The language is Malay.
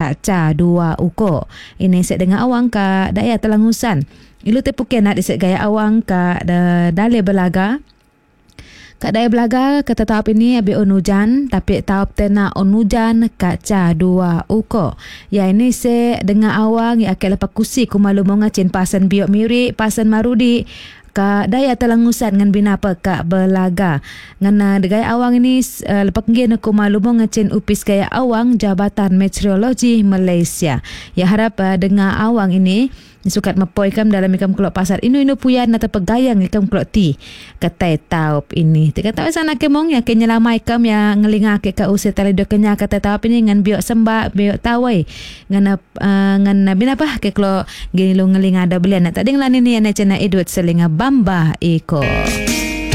kaca 2 uko. Ini set dengan awang ka daya Telangusan. Ilu tepuken nak disek gaya awang ka dalai belaga. Kat daya belaga kata tahap ini abi on hujan tapi tahap tena on hujan kaca 2 uko. Ya ini se dengan awang ya akan lepas kusi kumalu mongacin pasan biok miri pasan marudi ka daya Telangusan ngan binapa ka belaga. Ngana gaya awang ini lepas ngene kumalu mongacin upis gaya awang Jabatan Meteorologi Malaysia. Ya harap dengan awang ini sukat mapoi kam dalam ikam kelok pasar inu puyan atau pegayang ikam kelok ti katai taup ini tika tahu sana kemong ya kenyelamai kam ya ngelinga ke ka usia tali do kenya kata taup ini ngan biok sembak biok tawai ngan binapa ke kelok gini lo ngelinga ada belian tak ding lan ini ana cena edward selinga bamba iko.